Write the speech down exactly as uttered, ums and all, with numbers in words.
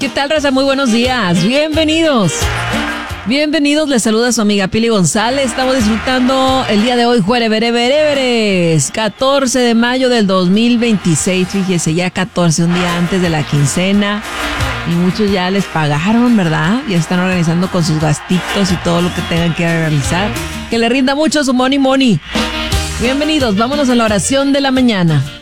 ¿Qué tal, raza? Muy buenos días. Bienvenidos. Bienvenidos, les saluda su amiga Pili González. Estamos disfrutando el día de hoy, jueves, verevereveres, catorce de mayo del dos mil veintiséis. Fíjese, ya catorce, un día antes de la quincena. Y muchos ya les pagaron, ¿verdad? Ya están organizando con sus gastitos y todo lo que tengan que realizar. Que le rinda mucho su money money. Bienvenidos, vámonos a la oración de la mañana.